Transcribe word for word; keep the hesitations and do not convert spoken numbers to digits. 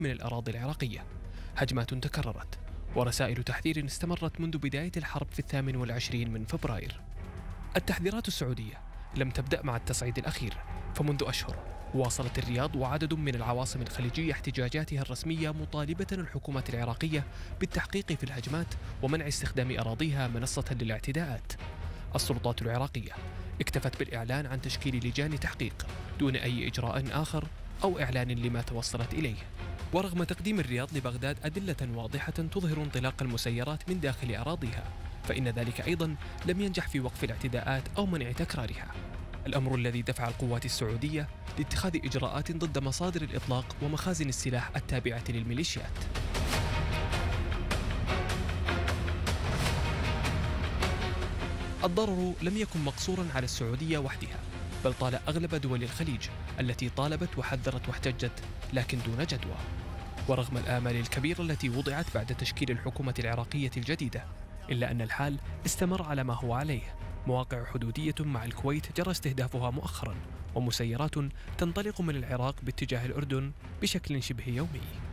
من الأراضي العراقية، هجمات تكررت ورسائل تحذير استمرت منذ بداية الحرب في الثامن والعشرين من فبراير. التحذيرات السعودية لم تبدأ مع التصعيد الأخير، فمنذ أشهر واصلت الرياض وعدد من العواصم الخليجية احتجاجاتها الرسمية مطالبة الحكومة العراقية بالتحقيق في الهجمات ومنع استخدام أراضيها منصة للاعتداءات. السلطات العراقية اكتفت بالإعلان عن تشكيل لجان تحقيق دون أي إجراء آخر أو إعلان لما توصلت إليه. ورغم تقديم الرياض لبغداد أدلة واضحة تظهر انطلاق المسيرات من داخل أراضيها، فإن ذلك أيضا لم ينجح في وقف الاعتداءات أو منع تكرارها، الأمر الذي دفع القوات السعودية لاتخاذ إجراءات ضد مصادر الإطلاق ومخازن السلاح التابعة للميليشيات. الضرر لم يكن مقصورا على السعودية وحدها، بل طال أغلب دول الخليج التي طالبت وحذرت واحتجت، لكن دون جدوى. ورغم الآمال الكبيرة التي وضعت بعد تشكيل الحكومة العراقية الجديدة، إلا أن الحال استمر على ما هو عليه. مواقع حدودية مع الكويت جرى استهدافها مؤخرا، ومسيرات تنطلق من العراق باتجاه الأردن بشكل شبه يومي.